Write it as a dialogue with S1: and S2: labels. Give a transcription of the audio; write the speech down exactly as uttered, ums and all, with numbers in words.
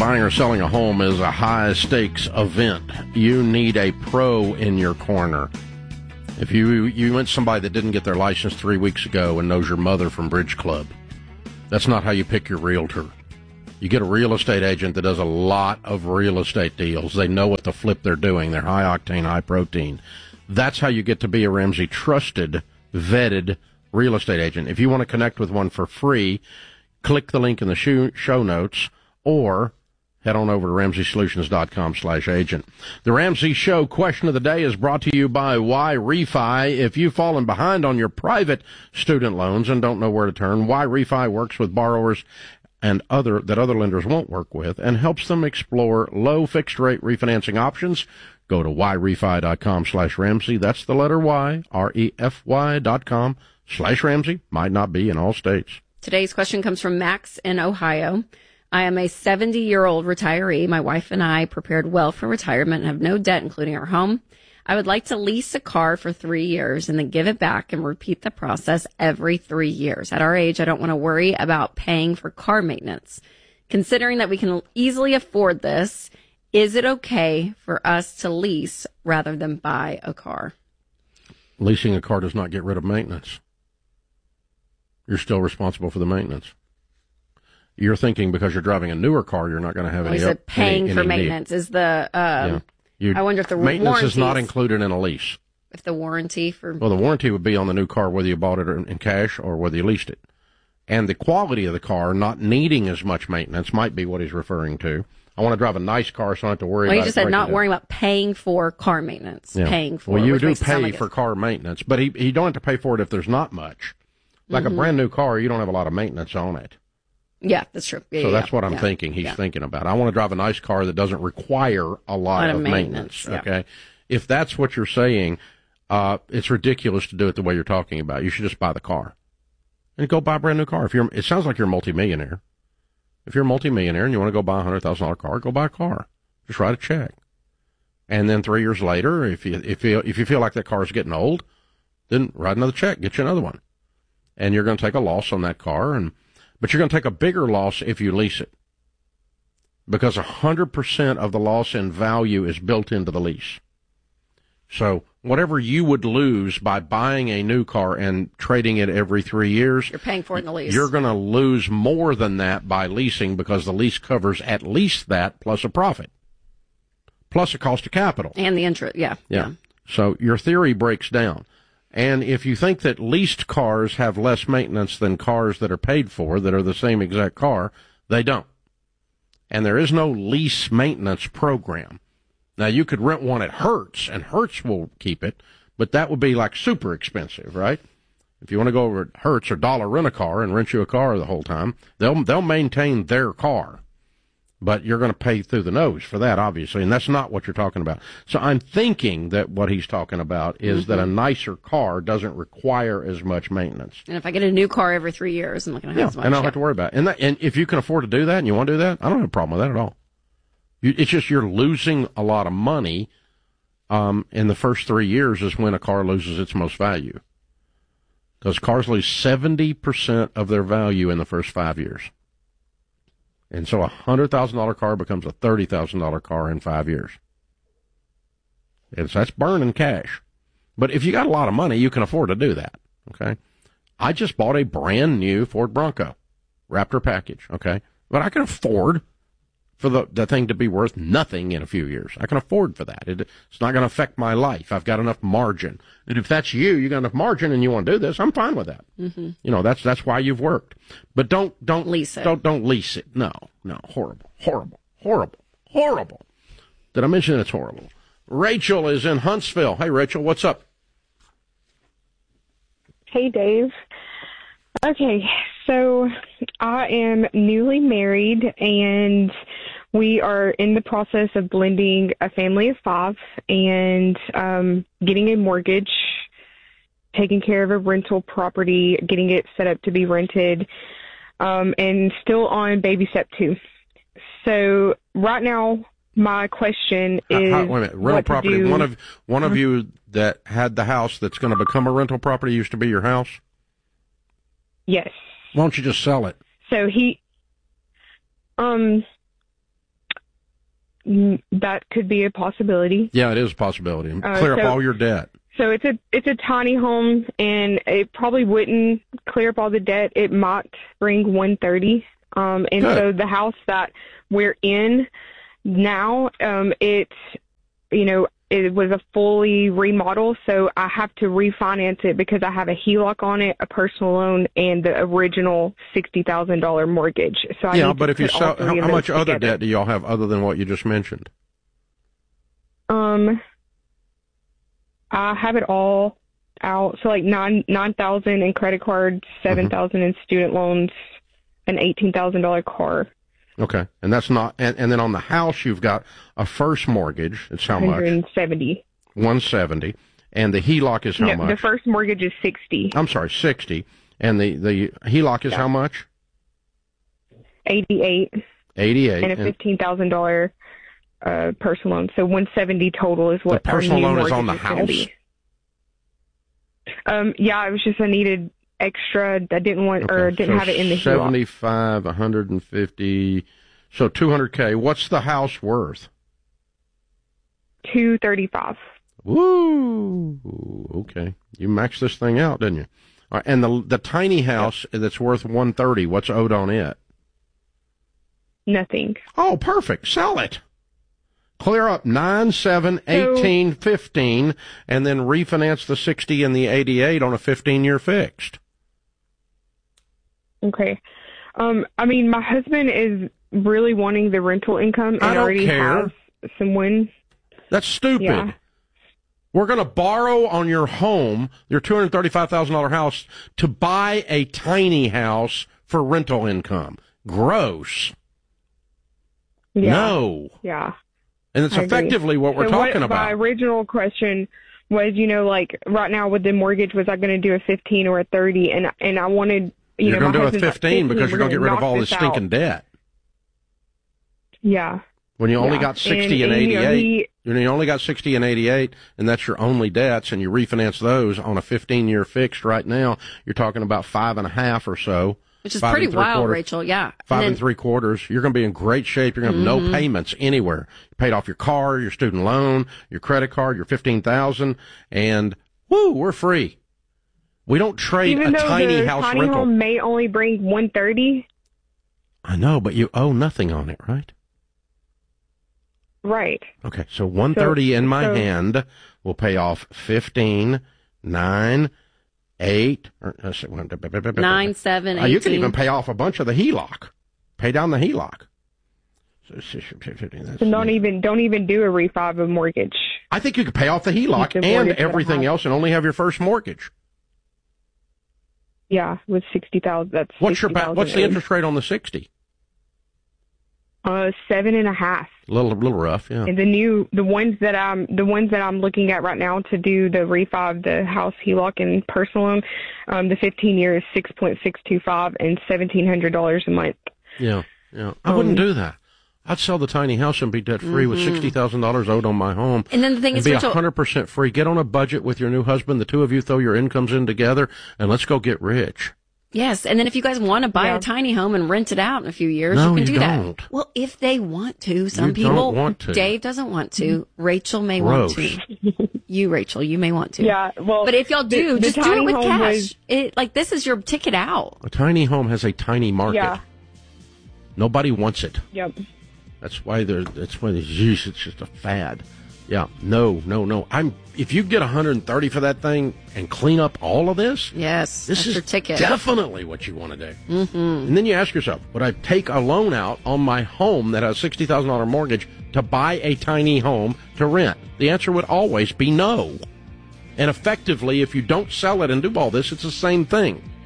S1: buying or selling a home is a high-stakes event. You need a pro in your corner. If you you went somebody that didn't get their license three weeks ago and knows your mother from Bridge Club, that's not how you pick your realtor. You get a real estate agent that does a lot of real estate deals. They know what the flip they're doing. They're high-octane, high-protein. That's how you get to be a Ramsey trusted, vetted real estate agent. If you want to connect with one for free, click the link in the show, show notes or head on over to ramsey solutions dot com slash agent. The Ramsey Show question of the day is brought to you by Y Refi. If you've fallen behind on your private student loans and don't know where to turn, Y Refi works with borrowers and other that other lenders won't work with and helps them explore low fixed rate refinancing options. Go to y refi dot com slash Ramsey. That's the letter Y, R E F Y dot com slash Ramsey. Might not be in all states.
S2: Today's question comes from Max in Ohio. I am a seventy-year-old retiree. My wife and I prepared well for retirement and have no debt, including our home. I would like to lease a car for three years and then give it back and repeat the process every three years. At our age, I don't want to worry about paying for car maintenance. Considering that we can easily afford this, is it okay for us to lease rather than buy a car?
S1: Leasing a car does not get rid of maintenance. You're still responsible for the maintenance. You're thinking because you're driving a newer car, you're not going to have
S2: well,
S1: any.
S2: He said paying
S1: any,
S2: for
S1: any
S2: maintenance
S1: need.
S2: is the. Um,
S1: yeah. You,
S2: I wonder if the
S1: maintenance is not
S2: warranties-
S1: included in a lease.
S2: If the warranty for
S1: well, the warranty would be on the new car whether you bought it in cash or whether you leased it, and the quality of the car not needing as much maintenance might be what he's referring to. I want to drive a nice car, so I don't have to worry
S2: well,
S1: about.
S2: He just
S1: it
S2: said not
S1: down.
S2: worrying about paying for car maintenance.
S1: Yeah.
S2: Paying for
S1: well, you
S2: which
S1: do
S2: makes it sound
S1: pay
S2: like
S1: for
S2: it.
S1: car maintenance, but he he don't have to pay for it if there's not much. Like
S2: Mm-hmm.
S1: a brand new car, you don't have a lot of maintenance on it.
S2: Yeah, that's true. Yeah,
S1: so
S2: yeah,
S1: that's what I'm
S2: yeah.
S1: thinking he's
S2: yeah.
S1: thinking about. I want to drive a nice car that doesn't require a lot,
S2: lot
S1: of,
S2: of
S1: maintenance.
S2: maintenance, yeah.
S1: Okay, if that's what you're saying, uh, it's ridiculous to do it the way you're talking about. You should just buy the car and go buy a brand new car. If you're, it sounds like you're a multimillionaire. If you're a multimillionaire and you want to go buy a hundred thousand dollar car, go buy a car. Just write a check, and then three years later, if you if you if you feel like that car is getting old, then write another check, get you another one, and you're going to take a loss on that car and. But you're going to take a bigger loss if you lease it because one hundred percent of the loss in value is built into the lease. So whatever you would lose by buying a new car and trading it every three years,
S2: you're paying for it in the lease.
S1: You're going to lose more than that by leasing because the lease covers at least that plus a profit, plus a cost of capital.
S2: And the interest, yeah.
S1: Yeah. yeah. So your theory breaks down. And if you think that leased cars have less maintenance than cars that are paid for, that are the same exact car, they don't. And there is no lease maintenance program. Now, you could rent one at Hertz, and Hertz will keep it, but that would be like super expensive, right? If you want to go over at Hertz or Dollar Rent-A-Car and rent you a car the whole time, they'll they'll maintain their car. But you're going to pay through the nose for that, obviously, and that's not what you're talking about. So I'm thinking that what he's talking about is mm-hmm. that a nicer car doesn't require as much maintenance.
S2: And if I get a new car every three years, I'm not going to have
S1: yeah,
S2: as much.
S1: and I don't
S2: yeah.
S1: have to worry about it. And, that, and if you can afford to do that and you want to do that, I don't have a problem with that at all. You, it's just you're losing a lot of money um, in the first three years is when a car loses its most value. Because cars lose seventy percent of their value in the first five years. And so a one hundred thousand dollar car becomes a thirty thousand dollar car in five years. And so that's burning cash. But if you got a lot of money, you can afford to do that, okay? I just bought a brand new Ford Bronco Raptor package, okay? But I can afford for the, the thing to be worth nothing in a few years. I can afford for that. It, it's not going to affect my life. I've got enough margin. And if that's you, you got enough margin and you want to do this, I'm fine with that. Mm-hmm. You know, that's that's why you've worked. But don't don't
S2: lease it.
S1: Don't don't lease it. No, no, horrible, horrible, horrible, horrible. Did I mention it's horrible? Rachel is in Huntsville. Hey, Rachel, what's up?
S3: Hey, Dave. Okay, so I am newly married, and we are in the process of blending a family of five and um, getting a mortgage, taking care of a rental property, getting it set up to be rented, um, and still on baby step two. So right now, my question is,
S1: how, how, wait a minute, rental property.
S3: Do,
S1: one of one of you that had the house that's going to become a rental property used to be your house.
S3: Yes.
S1: Why don't you just sell it?
S3: So he, um, mm, that could be a possibility.
S1: Yeah, it is a possibility.
S3: Uh,
S1: Clear
S3: so,
S1: up all your debt.
S3: So it's a it's a tiny home, and it probably wouldn't clear up all the debt. It might bring one thirty. Um, and
S1: Good.
S3: so the house that we're in now, um, it's, you know, it was a fully remodel, so I have to refinance it because I have a H E L O C on it, a personal loan, and the original sixty thousand dollars mortgage. So I
S1: Yeah,
S3: need
S1: but
S3: to
S1: if you
S3: put all
S1: sell,
S3: three
S1: how,
S3: of
S1: how
S3: those
S1: much other
S3: together.
S1: debt do y'all have other than what you just mentioned?
S3: Um, I have it all out. So like nine nine thousand in credit cards, seven thousand in student loans, an eighteen thousand dollar car.
S1: Okay, and that's not, and, and then on the house you've got a first mortgage. It's how
S3: one
S1: much?
S3: hundred seventy.
S1: one seventy, and the H E L O C is how
S3: No,
S1: much?
S3: the first mortgage is sixty.
S1: I'm sorry, sixty, and the the H E L O C is
S3: Yeah.
S1: how much?
S3: eighty-eight,
S1: eighty-eight,
S3: and a fifteen thousand dollar uh, personal loan. So one seventy total is what
S1: the
S3: our
S1: personal
S3: new
S1: loan is
S3: mortgage
S1: on the
S3: gonna
S1: house.
S3: be. Um, yeah, it was just I needed extra. I didn't want or
S1: Okay,
S3: didn't
S1: so
S3: have it in the H E L O C.
S1: seventy-five, one hundred fifty, so two hundred K. What's the house worth?
S3: two thirty-five.
S1: Woo! Okay, you maxed this thing out, didn't you? All right, and the the tiny house that's worth one thirty. What's owed on it?
S3: Nothing.
S1: Oh, perfect. Sell it. Clear up nine, seven, eighteen, fifteen, and then refinance the sixty and the eighty-eight on a fifteen-year fixed.
S3: Okay. Um, I mean, my husband is really wanting the rental income, and
S1: I don't
S3: already
S1: care.
S3: has someone.
S1: That's stupid.
S3: Yeah.
S1: We're going to borrow on your home, your two hundred thirty-five thousand dollars house, to buy a tiny house for rental income. Gross.
S3: Yeah.
S1: No.
S3: Yeah.
S1: And it's
S3: I agree.
S1: effectively what we're
S3: So
S1: talking
S3: what,
S1: about.
S3: My original question was, you know, like right now with the mortgage, was I going to do a fifteen or a thirty? And and I wanted, you
S1: You're
S3: know,
S1: going to
S3: my
S1: do a
S3: husband's like,
S1: fifteen because you're going to get rid of
S3: knock
S1: all this
S3: this
S1: stinking
S3: out.
S1: debt.
S3: Yeah.
S1: When you only
S3: Yeah.
S1: got sixty
S3: And-
S1: and,
S3: and, you know,
S1: eighty-eight,
S3: he-
S1: when you only got sixty and eighty-eight, and that's your only debts, and you refinance those on a fifteen-year fixed right now, you're talking about five and a half or so.
S2: Which is
S1: five
S2: pretty
S1: and three
S2: wild,
S1: quarters.
S2: Rachel. Yeah.
S1: Five
S2: and
S1: and
S2: then,
S1: three quarters. You're going to be in great shape. You're going to have
S2: Mm-hmm.
S1: no payments anywhere. You paid off your car, your student loan, your credit card, your fifteen thousand, and woo, we're free. We don't trade
S3: Even
S1: a
S3: though
S1: tiny
S3: the
S1: house
S3: tiny
S1: rental.
S3: home may only bring one thirty.
S1: I know, but you owe nothing on it, right?
S3: Right.
S1: Okay, so one thirty in my
S3: so-
S1: hand will pay off fifteen, nine, eight, or, uh, so-
S2: nine, seven,
S1: Uh, you can
S2: eighteen.
S1: even pay off a bunch of the H E L O C. Pay down the H E L O C. So, fifteen, that's-
S3: So don't even don't even do a refi of a mortgage.
S1: I think you could pay off the H E L O C
S3: Keep the
S1: and
S3: mortgage that I
S1: everything
S3: have.
S1: else and only have your first mortgage.
S3: Yeah, with sixty thousand. That's
S1: What's your ba-
S3: sixty thousand
S1: what's the
S3: owed.
S1: interest rate on the sixty?
S3: Uh, seven and a half.
S1: A little, little rough, yeah.
S3: And the new, the ones that I'm, the ones that I'm looking at right now to do the refi of the house H E L O C and personal loan, um, the fifteen year is six point six two five and seventeen hundred dollars a month.
S1: Yeah, yeah. I wouldn't
S3: Um,
S1: do that. I'd sell the tiny house and be debt free with
S2: Mm-hmm.
S1: sixty thousand dollars owed on my home.
S2: And then the thing
S1: and
S2: is,
S1: be
S2: Rachel,
S1: one hundred percent free. Get on a budget with your new husband. The two of you throw your incomes in together, and let's go get rich.
S2: yes. And then if you guys want to buy
S3: Yeah.
S2: a tiny home and rent it out in a few years,
S1: No,
S2: you can
S1: you
S2: do
S1: don't.
S2: that. Well, if they want to, some
S1: You
S2: people
S1: don't want to.
S2: Dave doesn't want to. Rachel may
S1: Gross.
S2: want to. You, Rachel, you may want to.
S3: Yeah, well,
S2: But if y'all do,
S3: the- the
S2: just do
S3: tiny
S2: it with
S3: home
S2: cash.
S3: was-
S2: It, like this is your ticket out.
S1: A tiny home has a tiny market.
S3: Yeah.
S1: Nobody wants it.
S3: Yep.
S1: That's why there. That's why there's geez, it's just a fad. Yeah. No. No. No. I'm. If you get one hundred thirty for that thing and clean up all of this,
S2: Yes,
S1: this
S2: that's
S1: is
S2: your ticket.
S1: definitely what you want to do. Mm-hmm. And then you ask yourself, would I take a loan out on my home that has a sixty thousand dollars mortgage to buy a tiny home to rent? The answer would always be no. And effectively, if you don't sell it and do all this, it's the same thing.